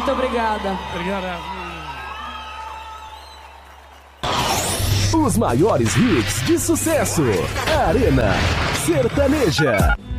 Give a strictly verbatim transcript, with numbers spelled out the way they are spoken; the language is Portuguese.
Muito obrigada. Obrigada. Os maiores hits de sucesso. Arena Sertaneja.